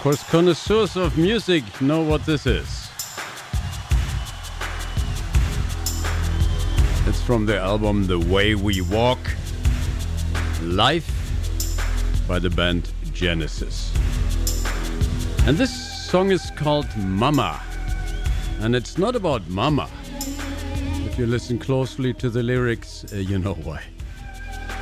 course, connoisseurs of music know what this is. It's from the album The Way We Walk, live by the band Genesis. And this song is called Mama. And it's not about mama. If you listen closely to the lyrics, you know why.